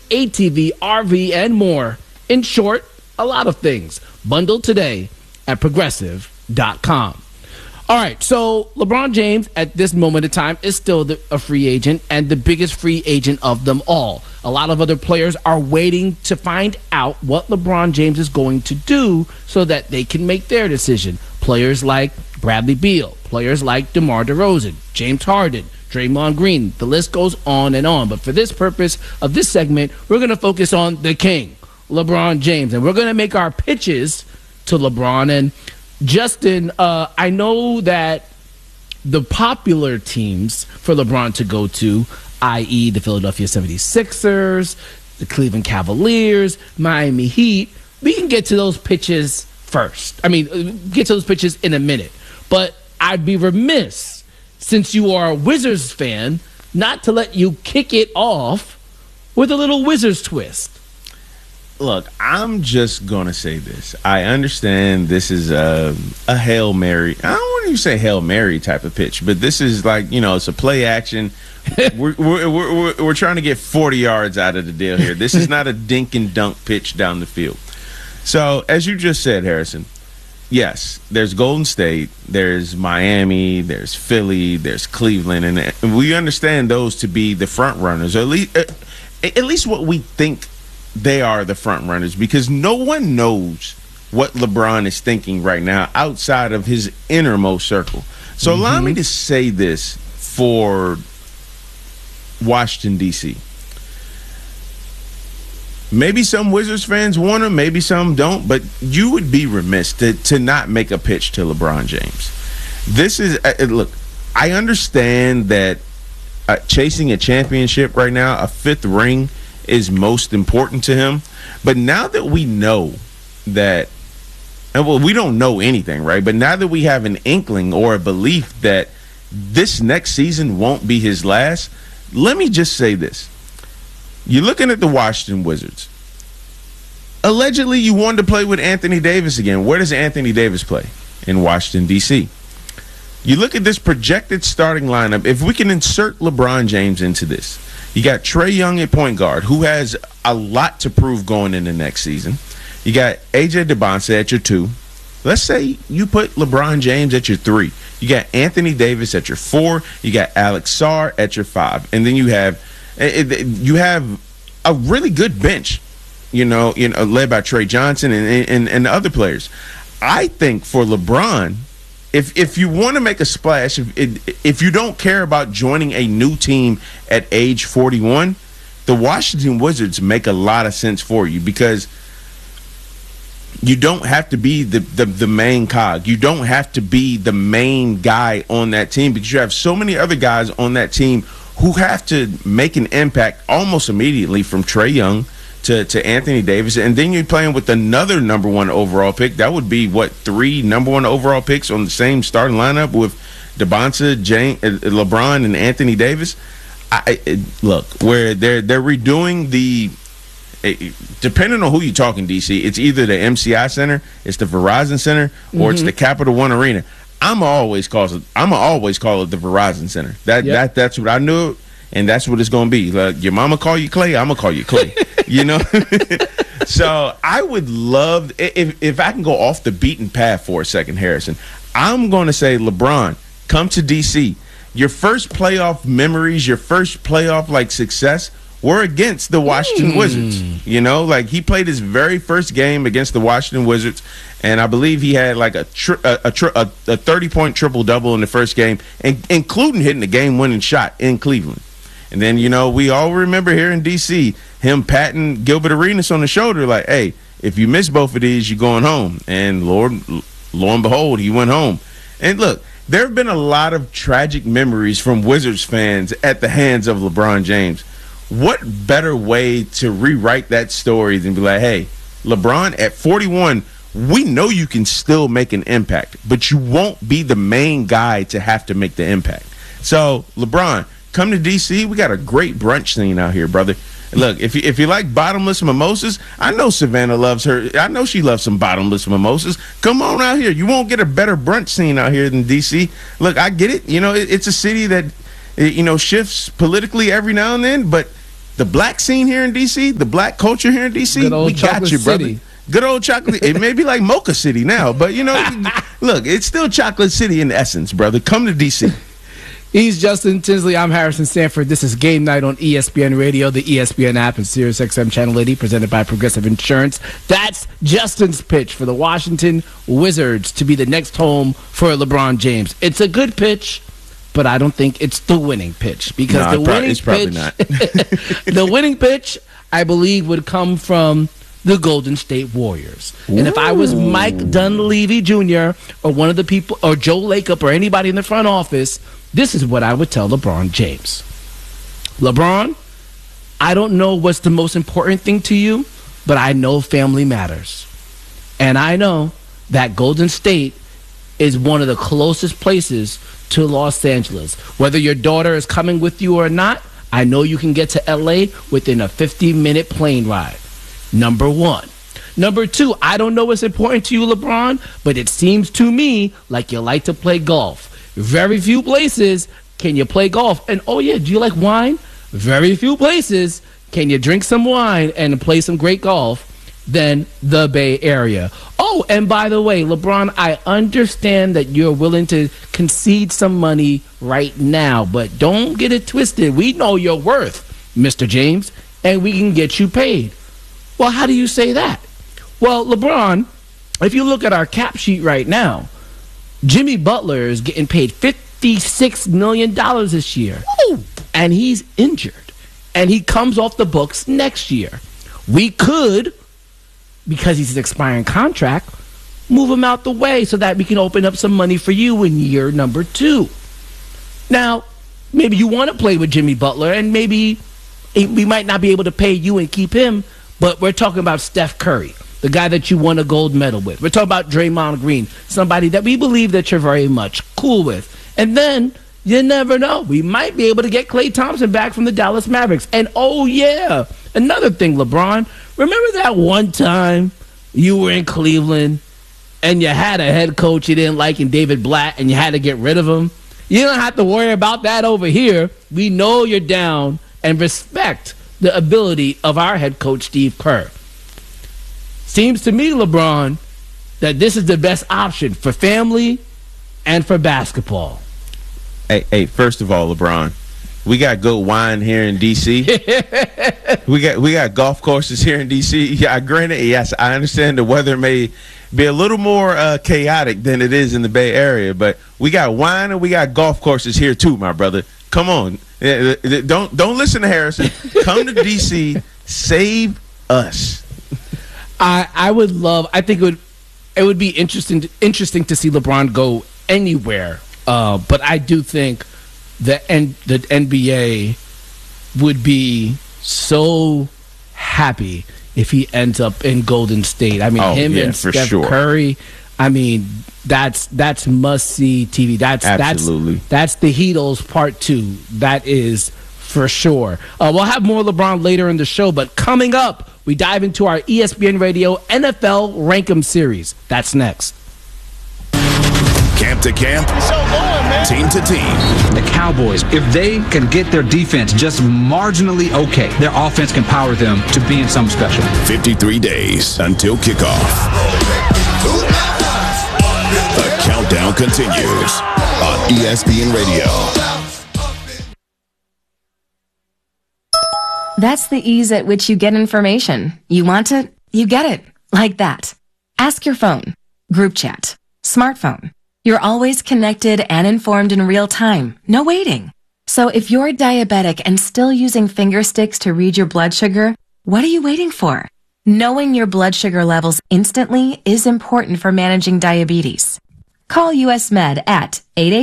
ATV, RV, and more. In short, a lot of things. Bundle today at Progressive.com. All right, so LeBron James at this moment in time is still a free agent and the biggest free agent of them all. A lot of other players are waiting to find out what LeBron James is going to do so that they can make their decision. Players like Bradley Beal, players like DeMar DeRozan, James Harden, Draymond Green. The list goes on and on. But for this purpose of this segment, we're going to focus on the king, LeBron James. And we're going to make our pitches to LeBron. And Justin, I know that the popular teams for LeBron to go to, i.e. the Philadelphia 76ers, the Cleveland Cavaliers, Miami Heat, we can get to those pitches first. I mean, get to those pitches in a minute. But I'd be remiss, since you are a Wizards fan, not to let you kick it off with a little Wizards twist. Look, I'm just going to say this. I understand this is a Hail Mary. I don't want to say Hail Mary type of pitch, but this is like, you know, it's a play action. We're trying to get 40 yards out of the deal here. This is not a dink and dunk pitch down the field. So, as you just said, Harrison, yes, there's Golden State, there's Miami, there's Philly, there's Cleveland, and we understand those to be the front runners, or at least what we think they are the front runners, because no one knows what LeBron is thinking right now outside of his innermost circle. So allow me to say this for Washington, D.C. Maybe some Wizards fans want him, maybe some don't, but you would be remiss to not make a pitch to LeBron James. This is, look, I understand that chasing a championship right now, a fifth ring, is most important to him. But now that we know that, and well, we don't know anything, right? But now that we have an inkling or a belief that this next season won't be his last, let me just say this. You're looking at the Washington Wizards. Allegedly, you wanted to play with Anthony Davis again. Where does Anthony Davis play? In Washington, D.C. You look at this projected starting lineup. If we can insert LeBron James into this, you got Trae Young at point guard, who has a lot to prove going into next season. You got A.J. Debonsa at your 2. Let's say you put LeBron James at your 3. You got Anthony Davis at your 4. You got Alex Sarr at your 5. And then you have a really good bench, you know, led by Trey Johnson and other players. I think for LeBron, if you want to make a splash, if you don't care about joining a new team at age 41, the Washington Wizards make a lot of sense for you, because you don't have to be the main cog. You don't have to be the main guy on that team, because you have so many other guys on that team who have to make an impact almost immediately, from Trae Young to Anthony Davis. And then you're playing with another number 1 overall pick. That would be, 3 number 1 overall picks on the same starting lineup with Debonsa, LeBron, and Anthony Davis. Look, where they're redoing the, depending on who you're talking, DC, it's either the MCI Center, it's the Verizon Center, or it's the Capital One Arena. I'm always call it the Verizon Center. That's what I knew, and that's what it's going to be. Like, your mama call you Clay, I'm gonna call you Clay. You know. So I would love, if I can go off the beaten path for a second, Harrison. I'm going to say, LeBron, come to DC. Your first playoff memories, your first playoff success were against the Washington Wizards. You know, like, he played his very first game against the Washington Wizards, and I believe he had like a 30-point triple-double in the first game, including hitting the game-winning shot in Cleveland. And then, you know, we all remember here in D.C. him patting Gilbert Arenas on the shoulder like, hey, if you miss both of these, you're going home. And lo and behold, he went home. And look, there have been a lot of tragic memories from Wizards fans at the hands of LeBron James. What better way to rewrite that story than be like, hey, LeBron, at 41, we know you can still make an impact, but you won't be the main guy to have to make the impact. So, LeBron, come to D.C. We got a great brunch scene out here, brother. Look, if you like bottomless mimosas, I know Savannah loves her. I know she loves some bottomless mimosas. Come on out here. You won't get a better brunch scene out here than D.C. Look, I get it. You know, it's a city that, you know, shifts politically every now and then, but the black scene here in DC, the black culture here in DC, we got you, brother. City. Good old chocolate. It may be like Mocha City now, but look, it's still Chocolate City in essence, brother. Come to DC. He's Justin Tinsley. I'm Harrison Sanford. This is Game Night on ESPN Radio, the ESPN app, and SiriusXM Channel 80, presented by Progressive Insurance. That's Justin's pitch for the Washington Wizards to be the next home for LeBron James. It's a good pitch, but I don't think it's the winning pitch, because it's probably not. The winning pitch, I believe, would come from the Golden State Warriors. Ooh. And if I was Mike Dunleavy Jr. or one of the people, or Joe Lacob or anybody in the front office, this is what I would tell LeBron James. LeBron, I don't know what's the most important thing to you, but I know family matters. And I know that Golden State is one of the closest places to Los Angeles. Whether your daughter is coming with you or not, I know you can get to LA within a 50-minute plane ride. Number one. Number two, I don't know what's important to you, LeBron, but it seems to me like you like to play golf. Very few places can you play golf. And oh yeah, do you like wine? Very few places can you drink some wine and play some great golf than the Bay Area. Oh, and by the way, LeBron, I understand that you're willing to concede some money right now, but don't get it twisted. We know your worth, Mr. James, and we can get you paid. Well, how do you say that? Well, LeBron, if you look at our cap sheet right now, Jimmy Butler is getting paid $56 million this year. Ooh. And he's injured. And he comes off the books next year. We could, because he's an expiring contract, move him out the way so that we can open up some money for you in year number 2. Now, maybe you want to play with Jimmy Butler, and maybe we might not be able to pay you and keep him, but we're talking about Steph Curry, the guy that you won a gold medal with. We're talking about Draymond Green, somebody that we believe that you're very much cool with. And then, you never know, we might be able to get Klay Thompson back from the Dallas Mavericks. And oh yeah, another thing, LeBron, remember that one time you were in Cleveland and you had a head coach you didn't like in David Blatt and you had to get rid of him? You don't have to worry about that over here. We know you're down and respect the ability of our head coach, Steve Kerr. Seems to me, LeBron, that this is the best option for family and for basketball. Hey, first of all, LeBron, we got good wine here in D.C. we got golf courses here in D.C. Yeah, granted, yes, I understand the weather may be a little more chaotic than it is in the Bay Area, but we got wine and we got golf courses here too, my brother. Come on. Don't listen to Harrison. Come to D.C. Save us. I would love. I think it would be interesting to see LeBron go anywhere. But I do think the NBA would be so happy if he ends up in Golden State. I mean, and Steph Curry. I mean, that's must-see TV. Absolutely. That's the Heatles Part 2. That is for sure. We'll have more LeBron later in the show, but coming up, we dive into our ESPN Radio NFL Rank'em series. That's next. Camp to camp, team to team. The Cowboys, if they can get their defense just marginally okay, their offense can power them to being something special. 53 days until kickoff. The countdown continues on ESPN Radio. That's the ease at which you get information. You want it, you get it. Like that. Ask your phone. Group chat. Smartphone. You're always connected and informed in real time. No waiting. So if you're diabetic and still using finger sticks to read your blood sugar, what are you waiting for? Knowing your blood sugar levels instantly is important for managing diabetes. Call US Med at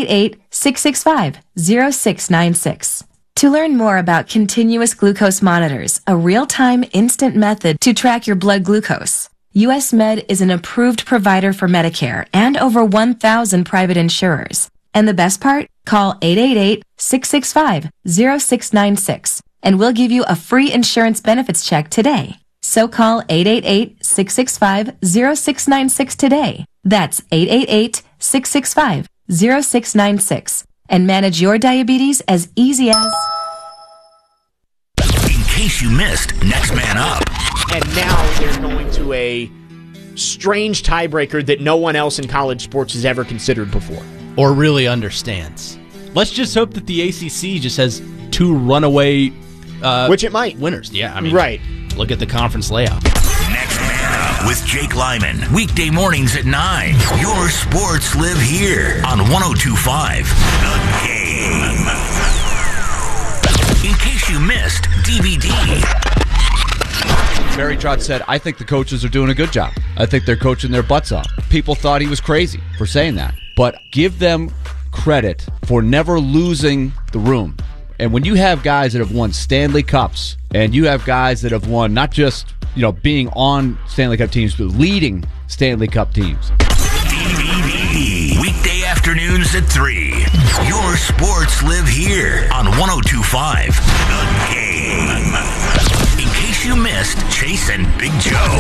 888-665-0696. To learn more about continuous glucose monitors, a real-time instant method to track your blood glucose, US Med is an approved provider for Medicare and over 1,000 private insurers. And the best part? Call 888-665-0696 and we'll give you a free insurance benefits check today. So call 888-665-0696 today. That's 888-665-0696 and manage your diabetes as easy as... case you missed Next Man Up. And now they're going to a strange tiebreaker that no one else in college sports has ever considered before. Or really understands. Let's just hope that the ACC just has 2 runaway which it might. Winners. Yeah, I mean, right. Look at the conference layout. Next Man Up with Jake Lyman. Weekday mornings at 9. Your sports live here on 102.5 The Game. In case you missed DVD. Barry Trotz said, I think the coaches are doing a good job. I think they're coaching their butts off. People thought he was crazy for saying that. But give them credit for never losing the room. And when you have guys that have won Stanley Cups, and you have guys that have won not just, being on Stanley Cup teams, but leading Stanley Cup teams. DVD. Weekday afternoons at 3. Your sports live here on 102.5 The Game. In case you missed Chase and Big Joe.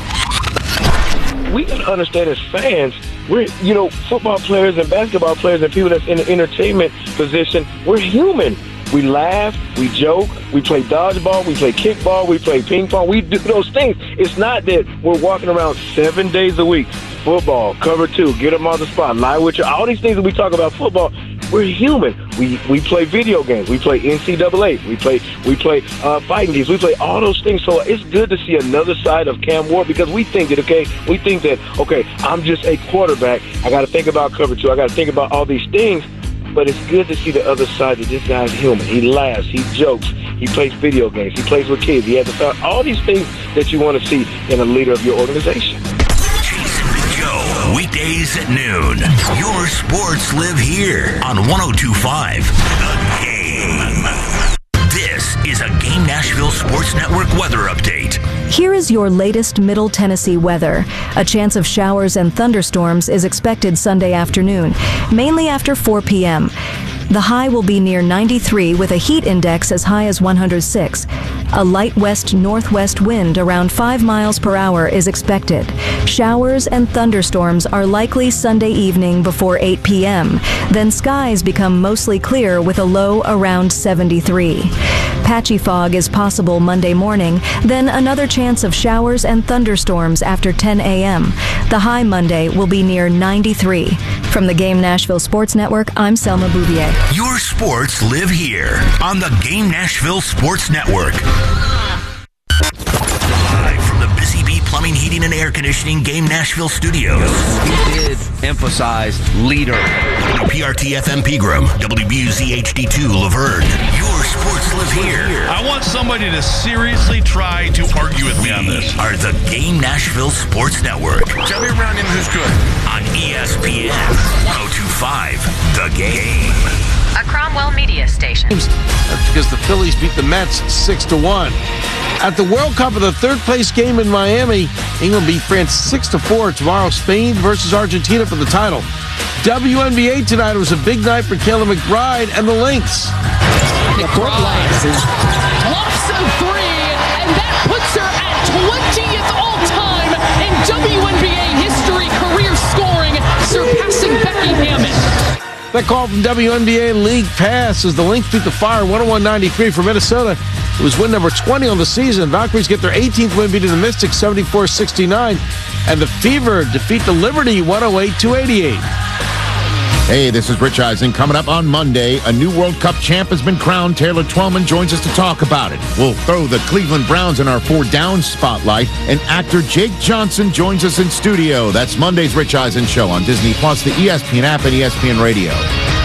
We got to understand as fans, we're, football players and basketball players and people that's in the entertainment position, we're human. We laugh, we joke, we play dodgeball, we play kickball, we play ping pong. We do those things. It's not that we're walking around 7 days a week. Football, cover 2, get them on the spot, lie with you. All these things that we talk about football, we're human. We play video games. We play NCAA. We play fighting games. We play all those things. So it's good to see another side of Cam Ward because we think that, I'm just a quarterback. I got to think about cover 2. I got to think about all these things. But it's good to see the other side that this guy's human. He laughs. He jokes. He plays video games. He plays with kids. He has all these things that you want to see in a leader of your organization. Jason Big Joe, weekdays at noon. Your sports live here on 102.5 The Game. This is a Game Nashville Sports Network weather update. Here is your latest Middle Tennessee weather. A chance of showers and thunderstorms is expected Sunday afternoon, mainly after 4 p.m. The high will be near 93 with a heat index as high as 106. A light west-northwest wind around 5 miles per hour is expected. Showers and thunderstorms are likely Sunday evening before 8 p.m. Then skies become mostly clear with a low around 73. Patchy fog is possible Monday morning, then another chance of showers and thunderstorms after 10 a.m. The high Monday will be near 93. From the Game Nashville Sports Network, I'm Selma Bouvier. Your sports live here on the Game Nashville Sports Network. Live from the Busy Bee Plumbing, Heating, and Air Conditioning Game Nashville Studios. He did emphasize leader. WPRT FM Pegram, WBUZ HD2 Laverne. Your sports live here. I want somebody to seriously try to argue with me on this. Are the Game Nashville Sports Network. Tell me around him who's good. On ESPN 102.5 The Game. A Cromwell media station. That's because the Phillies beat the Mets 6-1. At the World Cup of the third-place game in Miami, England beat France 6-4. Tomorrow, Spain versus Argentina for the title. WNBA tonight was a big night for Kayla McBride and the Lynx. Lofts a three, and that puts her at 20th all-time in WNBA history, career scoring, surpassing Becky Hammond. That call from WNBA League Pass as the Lynx beat the Fire 101-93 for Minnesota. It was win number 20 on the season. Valkyries get their 18th win, beating the Mystics 74-69. And the Fever defeat the Liberty 108-88. Hey, this is Rich Eisen. Coming up on Monday, a new World Cup champ has been crowned. Taylor Twellman joins us to talk about it. We'll throw the Cleveland Browns in our 4 Down spotlight. And actor Jake Johnson joins us in studio. That's Monday's Rich Eisen Show on Disney Plus, the ESPN app, and ESPN Radio.